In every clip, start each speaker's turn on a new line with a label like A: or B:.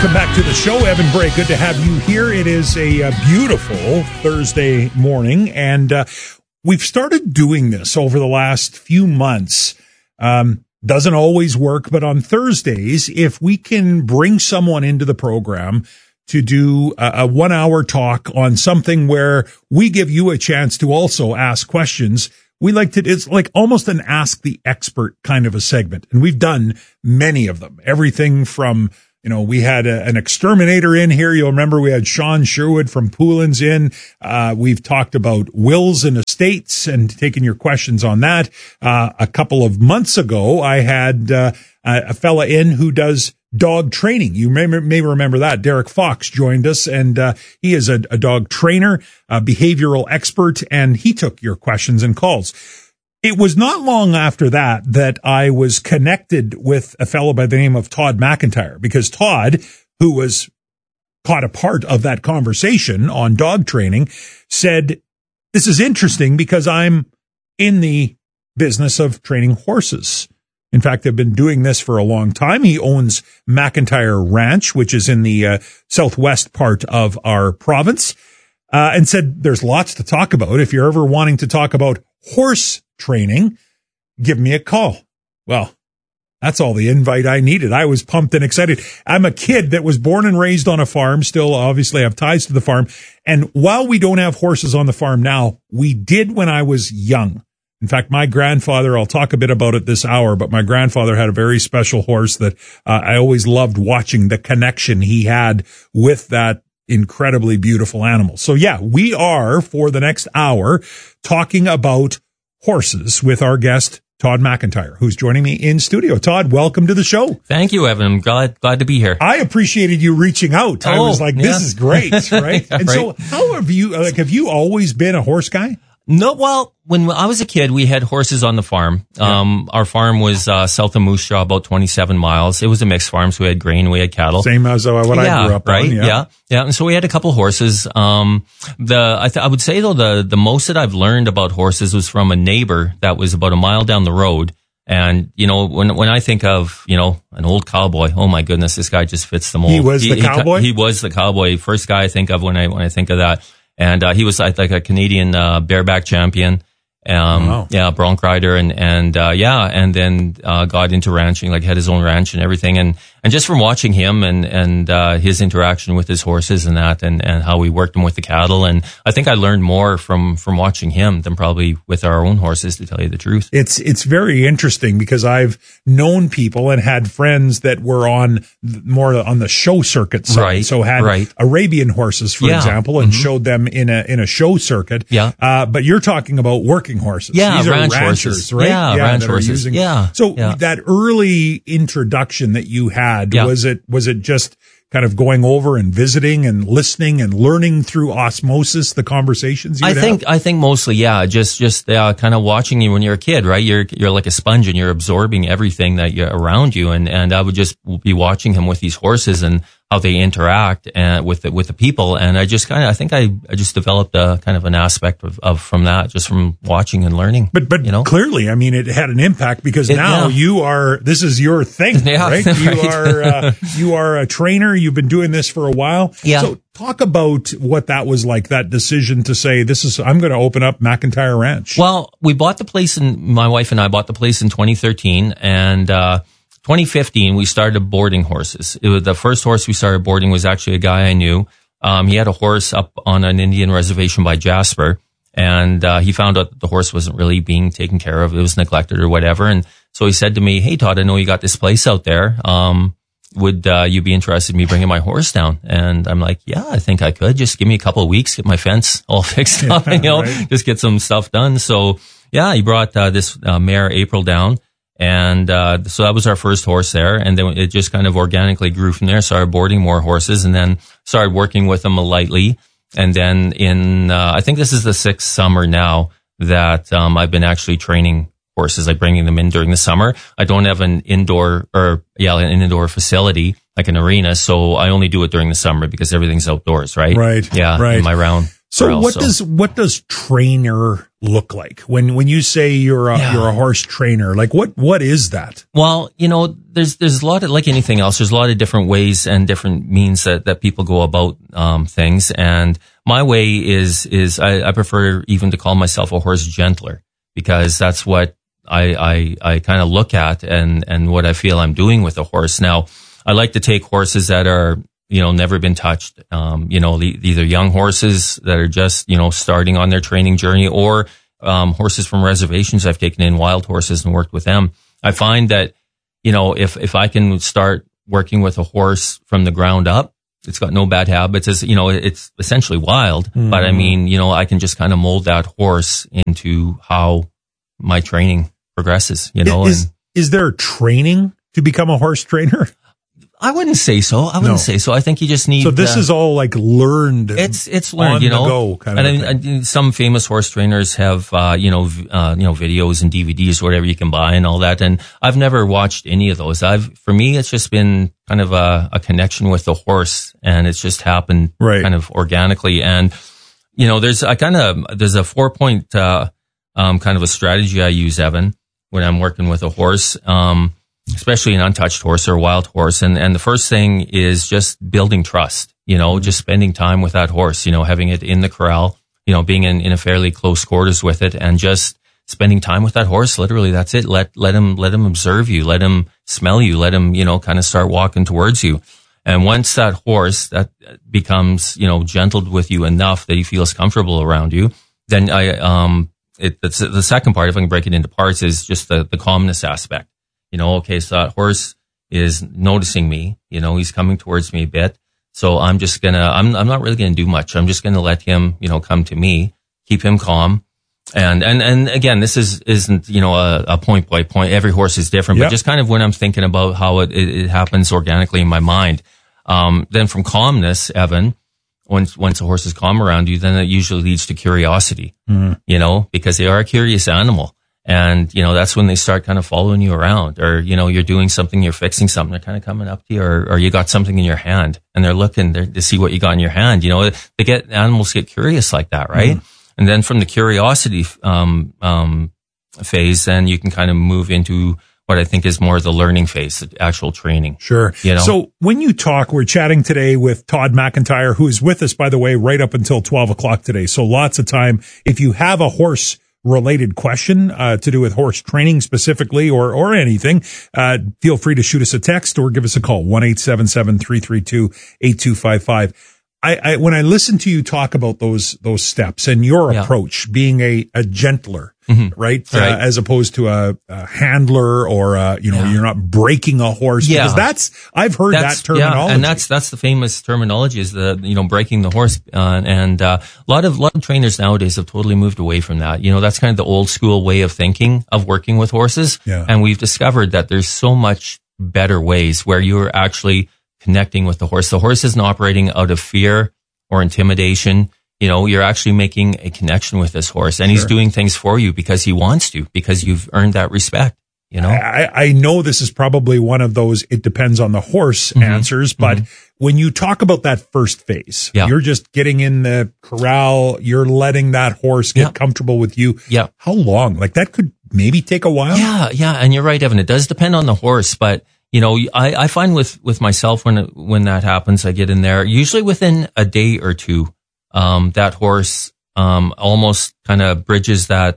A: Welcome back to the show. Evan Bray, good to have you here. It is a beautiful Thursday morning, and we've started doing this over the last few months. Doesn't always work, but on Thursdays, if we can bring someone into the program to do a 1 hour talk on something where we give you a chance to also ask questions, we like to, it's like almost an Ask the Expert kind of a segment. And we've done many of them. Everything from, we had an exterminator in here. You'll remember we had Sean Sherwood from Poulins in. We've talked about wills and estates and taken your questions on that. A couple of months ago, I had a fella in who does dog training. You may remember that. Derek Fox joined us, and he is a dog trainer, a behavioral expert, and he took your questions and calls. It was not long after that I was connected with a fellow by the name of Todd McIntyre, because Todd, who was caught a part of that conversation on dog training, said, this is interesting because I'm in the business of training horses. In fact, I've been doing this for a long time. He owns McIntyre Ranch, which is in the southwest part of our province, and said there's lots to talk about. If you're ever wanting to talk about horse training, give me a call. Well, that's all the invite I needed. I was pumped and excited. I'm a kid that was born and raised on a farm, still obviously have ties to the farm. And while we don't have horses on the farm now, we did when I was young. In fact, my grandfather, I'll talk a bit about it this hour, but my grandfather had a very special horse that I always loved watching the connection he had with that incredibly beautiful animal. So yeah, we are for the next hour talking about horses with our guest, Todd McIntyre, who's joining me in studio. Todd, welcome to the show.
B: Thank you, Evan. I'm glad to be here.
A: I appreciated you reaching out. I was like, this is great, right? And
B: right.
A: So how have you always been a horse guy?
B: No, well, when I was a kid, we had horses on the farm. Yeah. Our farm was south of Moose Jaw, about 27 miles. It was a mixed farm, so we had grain, we had cattle.
A: Same as what I grew up
B: right?
A: on.
B: Yeah. And so we had a couple horses. I would say though the most that I've learned about horses was from a neighbor that was about a mile down the road. And when I think of an old cowboy, oh my goodness, this guy just fits the mold.
A: He was the cowboy.
B: He was the cowboy. First guy I think of when I think of that. And he was like a Canadian bareback champion, bronc rider, and then got into ranching, like had his own ranch and everything. And just from watching him and his interaction with his horses and that, and how we worked him with the cattle, and I think I learned more from watching him than probably with our own horses, to tell you the truth.
A: It's very interesting because I've known people and had friends that were more on the show circuit side.
B: Right.
A: So had Arabian horses, for example, and showed them in a show circuit. Yeah. But you're talking about working horses.
B: Yeah.
A: These are
B: ranch
A: ranchers,
B: horses.
A: right?
B: Yeah. Ranch horses.
A: So that early introduction that you had, was it just kind of going over and visiting and listening and learning through osmosis the conversations you would have?
B: I think mostly, just kind of watching you when you're a kid, right? You're like a sponge and you're absorbing everything that you're around you, and I would just be watching him with these horses and how they interact with the people, and I just developed a kind of an aspect of from that, just from watching and learning. But
A: clearly, I mean, it had an impact because now this is your thing, right? You are a trainer. You've been doing this for a while. Yeah. So talk about what that was like, that decision to say, I'm going to open up McIntyre Ranch.
B: Well, my wife and I bought the place in 2013, and 2015, we started boarding horses. The first horse we started boarding was actually a guy I knew. He had a horse up on an Indian reservation by Jasper, and he found out that the horse wasn't really being taken care of. It was neglected or whatever. And so he said to me, "Hey, Todd, I know you got this place out there. Would you be interested in me bringing my horse down?" And I'm like, "Yeah, I think I could. Just give me a couple of weeks, get my fence all fixed up, right. Just get some stuff done." So yeah, he brought this mare April down. And so that was our first horse there, and then it just kind of organically grew from there. Started boarding more horses, and then started working with them lightly. And then I think this is the 6th summer now that I've been actually training horses, like bringing them in during the summer. I don't have an indoor facility like an arena, so I only do it during the summer because everything's outdoors, right?
A: Right.
B: Yeah.
A: Right.
B: In my round.
A: So what does trainer look like when you say you're a horse trainer? Like what is that?
B: Well, there's a lot of, like anything else, there's a lot of different ways and different means that people go about things. And my way is I prefer even to call myself a horse gentler, because that's what I kind of look at and what I feel I'm doing with a horse. Now, I like to take horses that are never been touched. Either young horses that are just, starting on their training journey, or horses from reservations. I've taken in wild horses and worked with them. I find that, if I can start working with a horse from the ground up, it's got no bad habits. It's essentially wild, but I mean, I can just kind of mold that horse into how my training progresses,
A: Is there training to become a horse trainer?
B: I wouldn't say so. I think you just need.
A: So this is all like learned.
B: It's learned,
A: on the go kind of
B: thing. Some famous horse trainers have, videos and DVDs, whatever you can buy and all that. And I've never watched any of those. For me, it's just been kind of a connection with the horse, and it's just happened kind of organically. And, there's a 4-point, kind of a strategy I use, Evan, when I'm working with a horse. Especially an untouched horse or a wild horse. And the first thing is just building trust, just spending time with that horse, having it in the corral, being in a fairly close quarters with it, and just spending time with that horse. Literally, that's it. Let him observe you, let him smell you, let him, kind of start walking towards you. And once that horse that becomes, gentled with you enough that he feels comfortable around you, then the second part, if I can break it into parts, is just the calmness aspect. Okay, so that horse is noticing me, he's coming towards me a bit. So I'm just I'm not really gonna do much. I'm just gonna let him, come to me, keep him calm. And again, this isn't, a point by point. Every horse is different, but just kind of when I'm thinking about how it happens organically in my mind. Then from calmness, Evan, once a horse is calm around you, then it usually leads to curiosity, because they are a curious animal. And, that's when they start kind of following you around, or, you're doing something, you're fixing something, they're kind of coming up to you, or you got something in your hand and they're looking to see what you got in your hand. Animals get curious like that, right? And then from the curiosity, phase, then you can kind of move into what I think is more the learning phase, the actual training.
A: Sure. So when you talk, we're chatting today with Todd McIntyre, who is with us, by the way, right up until 12 o'clock today. So lots of time. If you have a horse related question to do with horse training specifically, or anything, feel free to shoot us a text or give us a call, 1-877-332-8255. When I listen to you talk about those steps and your approach being a gentler, right? As opposed to a handler, or you're not breaking a horse, because I've heard that terminology.
B: Yeah, and that's the famous terminology, is the breaking the horse. And a lot of trainers nowadays have totally moved away from that. That's kind of the old school way of thinking of working with horses. Yeah. And we've discovered that there's so much better ways where you're actually connecting with the horse. The horse isn't operating out of fear or intimidation. You're actually making a connection with this horse, and he's doing things for you because he wants to, because you've earned that respect.
A: I know this is probably one of those it depends on the horse answers, but when you talk about that first phase, you're just getting in the corral, you're letting that horse get comfortable with you. Yeah. How long? Like, that could maybe take a while?
B: Yeah. And you're right, Evan. It does depend on the horse, but I find with myself, when that happens, I get in there, usually within a day or two, that horse, almost kind of bridges that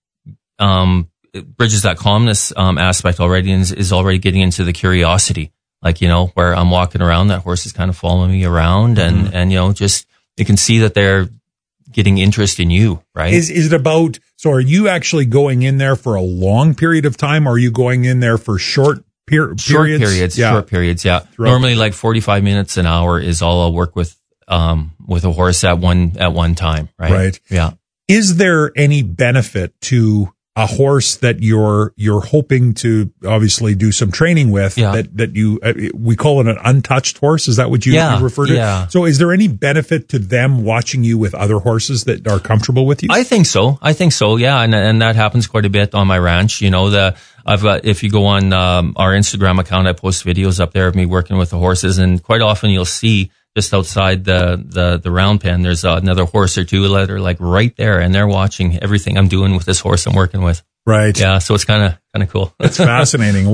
B: calmness, aspect already, and is already getting into the curiosity. Like, where I'm walking around, that horse is kind of following me around, and just, you can see that they're getting interest in you, right?
A: Is it about, so are you actually going in there for a long period of time, or are you going in there for short periods?
B: Short periods, yeah. Normally like 45 minutes, an hour is all I'll work with a horse at one time, right? Right. Yeah.
A: Is there any benefit to a horse that you're hoping to obviously do some training with, that you, we call it an untouched horse? Is that what you refer to? Yeah. So is there any benefit to them watching you with other horses that are comfortable with you?
B: I think so. Yeah. And that happens quite a bit on my ranch. If you go on, our Instagram account, I post videos up there of me working with the horses, and quite often you'll see just outside the round pen, there's another horse or two that are like right there, and they're watching everything I'm doing with this horse I'm working with.
A: Right.
B: Yeah. So it's kind of cool.
A: It's fascinating.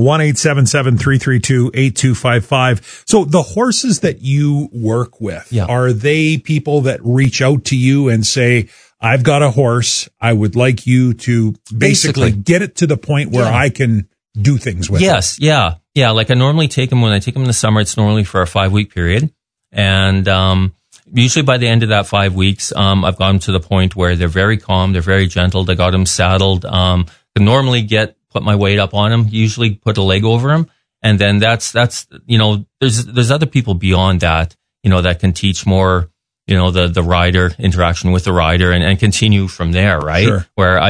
A: 1-877-332-8255. So the horses that you work with, are they people that reach out to you and say, I've got a horse, I would like you to basically get it to the point where I can do things with it?
B: Yes. Yeah. Yeah. Like I normally take them, when I take them in the summer, it's normally for a 5-week period. And, usually by the end of that 5 weeks, I've got them to the point where they're very calm, they're very gentle. I got them saddled. Can normally put my weight up on them, usually put a leg over them. And then that's, there's other people beyond that, that can teach more, the rider, interaction with the rider and continue from there, right?
A: Sure.
B: Where